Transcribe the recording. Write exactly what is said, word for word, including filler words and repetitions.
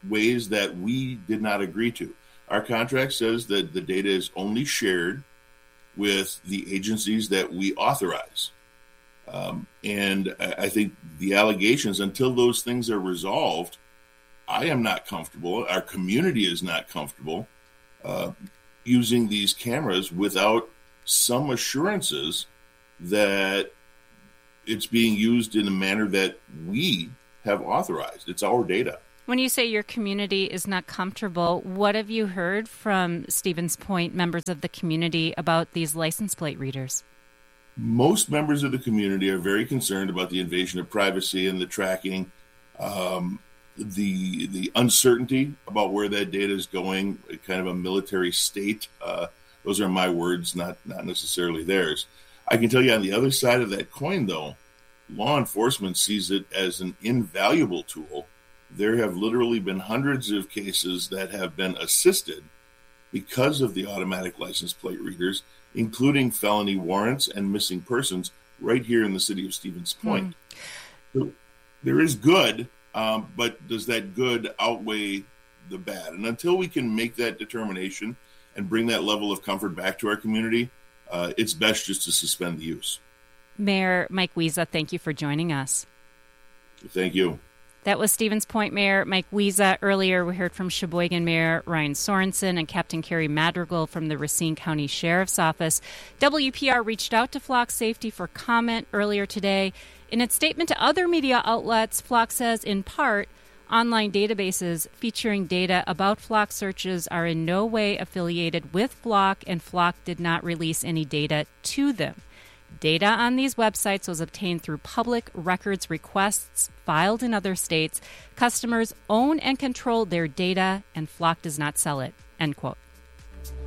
ways that we did not agree to. Our contract says that the data is only shared with the agencies that we authorize. Um, and I think the allegations, until those things are resolved, I am not comfortable, our community is not comfortable uh, using these cameras without some assurances that it's being used in a manner that we have authorized. It's our data. When you say your community is not comfortable, what have you heard from Stevens Point members of the community about these license plate readers? Most members of the community are very concerned about the invasion of privacy and the tracking, um, the the uncertainty about where that data is going, kind of a military state. Uh, those are my words, not not necessarily theirs. I can tell you on the other side of that coin, though, law enforcement sees it as an invaluable tool. There have literally been hundreds of cases that have been assisted because of the automatic license plate readers, including felony warrants and missing persons right here in the city of Stevens Point. Mm. So there is good, um, but does that good outweigh the bad? And until we can make that determination and bring that level of comfort back to our community, uh, it's best just to suspend the use. Mayor Mike Wiesa, thank you for joining us. Thank you. That was Stevens Point Mayor Mike Wiesa. Earlier, we heard from Sheboygan Mayor Ryan Sorensen and Captain Carrie Madrigal from the Racine County Sheriff's Office. W P R reached out to Flock Safety for comment earlier today. In its statement to other media outlets, Flock says, in part, online databases featuring data about Flock searches are in no way affiliated with Flock, and Flock did not release any data to them. Data on these websites was obtained through public records requests filed in other states. Customers own and control their data, and Flock does not sell it, end quote.